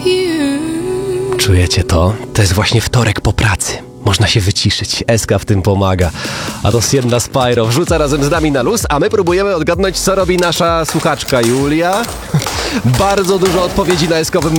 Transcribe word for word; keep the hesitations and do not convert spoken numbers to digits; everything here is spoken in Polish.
Czujecie to? To jest właśnie wtorek po pracy. Można się wyciszyć. Eska w tym pomaga. A to Sienna Spyro wrzuca razem z nami na luz, a my próbujemy odgadnąć, co robi nasza słuchaczka Julia. Bardzo dużo odpowiedzi na eskowym